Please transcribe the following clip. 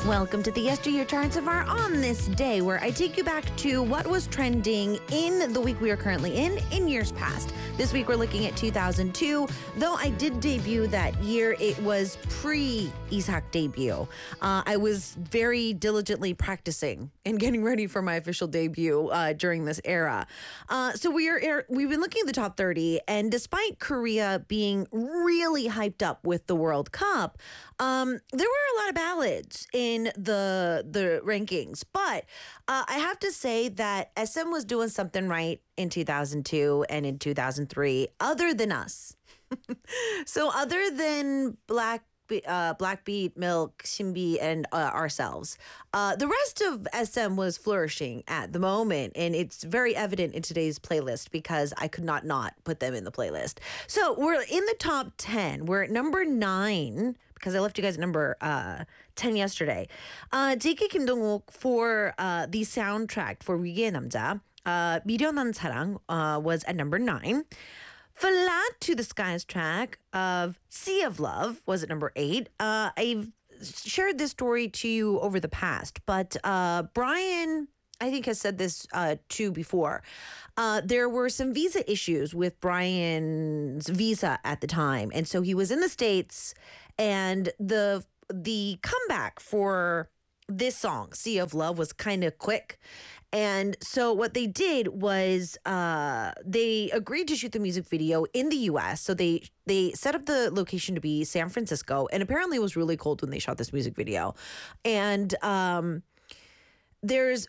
Welcome to the Yesteryear Charts of our On This Day, where I take you back to what was trending in the week we are currently in years past. This week we're looking at 2002. Though I did debut that year, it was pre-Isak debut. I was very diligently practicing and getting ready for my official debut during this era. So we've been looking at the top 30, and despite Korea being really hyped up with the World Cup, there were a lot of ballads in the rankings. But I have to say that SM was doing something right in 2002 and in 2003, other than us. So other than Blackbeat, Milk, Shinbi, and ourselves. The rest of SM was flourishing at the moment, and it's very evident in today's playlist because I could not put them in the playlist. So we're in the top 10. We're at number 9 because I left you guys at number 10 yesterday. JK Kim Dong-wook for the soundtrack for 위기의 남자, 미련한 사랑 was at number 9. Flat to the Skies track of Sea of Love was at number 8. I've shared this story to you over the past, but Brian, I think, has said this too before. There were some visa issues with Brian's visa at the time, and so he was in the States, and the comeback for this song, Sea of Love, was kind of quick. And so what they did was they agreed to shoot the music video in the U.S. So they set up the location to be San Francisco, and apparently it was really cold when they shot this music video. And there's